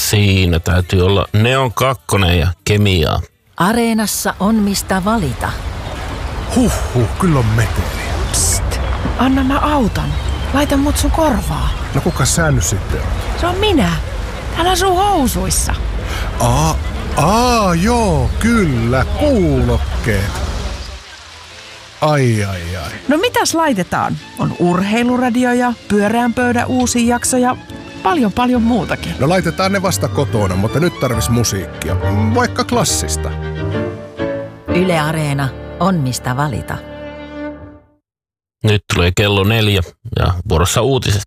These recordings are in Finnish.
Siinä täytyy olla Neon 2 ja Kemiaa. Areenassa on mistä valita. Kyllä on meteliä. Psst, anna mä auton. Laita mut sun korvaa. No kuka sä nyt sitten on? Se on minä. Täällä sun housuissa. Joo, kyllä, kuulokkeet. Ai. No mitäs laitetaan? On urheiluradio ja pyöreän pöydän uusi jakso ja paljon muutakin. No laitetaan ne vasta kotona, mutta nyt tarvis musiikkia. Vaikka klassista. Yle Areena on mistä valita. Nyt tulee kello 4 ja vuorossa uutiset.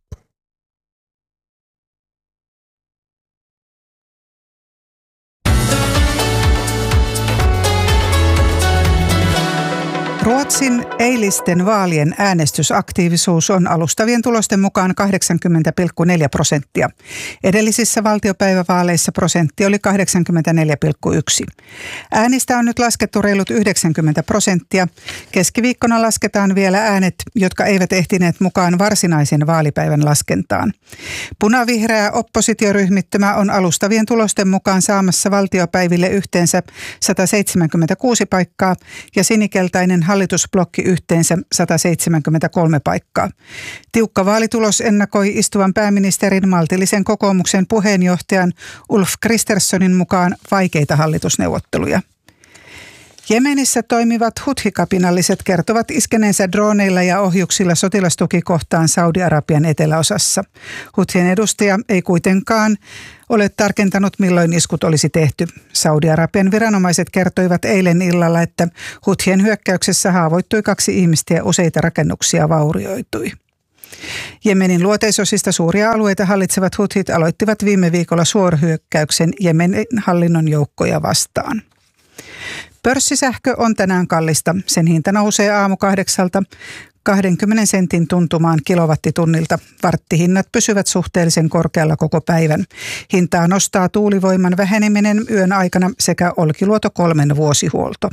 Ruotsin eilisten vaalien äänestysaktiivisuus on alustavien tulosten mukaan 80,4%. Edellisissä valtiopäivävaaleissa prosentti oli 84,1. Äänistä on nyt laskettu reilut 90%. Keskiviikkona lasketaan vielä äänet, jotka eivät ehtineet mukaan varsinaisen vaalipäivän laskentaan. Punavihreä oppositioryhmittymä on alustavien tulosten mukaan saamassa valtiopäiville yhteensä 176 paikkaa ja sinikeltainen hallitusblokki yhteensä 173 paikkaa. Tiukka vaalitulos ennakoi istuvan pääministerin maltillisen kokoomuksen puheenjohtajan Ulf Kristerssonin mukaan vaikeita hallitusneuvotteluja. Jemenissä toimivat huthi-kapinalliset kertovat iskeneensä droneilla ja ohjuksilla sotilastukikohtaan Saudi-Arabian eteläosassa. Huthien edustaja ei kuitenkaan ole tarkentanut, milloin iskut olisi tehty. Saudi-Arabian viranomaiset kertoivat eilen illalla, että huthien hyökkäyksessä haavoittui 2 ihmistä ja useita rakennuksia vaurioitui. Jemenin luoteisosista suuria alueita hallitsevat huthit aloittivat viime viikolla suorahyökkäyksen Jemenin hallinnon joukkoja vastaan. Pörssisähkö on tänään kallista. Sen hinta nousee aamu 8:00 20 sentin tuntumaan kilowattitunnilta. Varttihinnat pysyvät suhteellisen korkealla koko päivän. Hintaa nostaa tuulivoiman väheneminen yön aikana sekä Olkiluoto 3 vuosihuolto.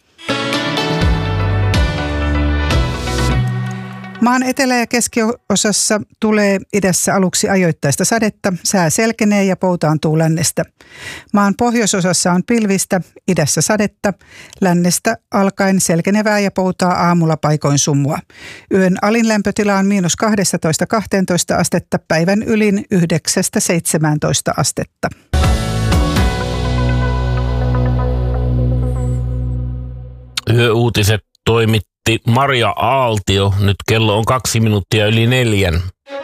Maan etelä- ja keskiosassa tulee idässä aluksi ajoittaista sadetta, sää selkenee ja poutaantuu lännestä. Maan pohjoisosassa on pilvistä, idässä sadetta, lännestä alkaen selkenevää ja poutaa aamulla paikoin sumua. Yön alin lämpötila on -12–12 astetta, päivän ylin 9–17 astetta. Yöuutiset toimitti Maria Aaltio. Nyt kello on 2 minuuttia yli 4.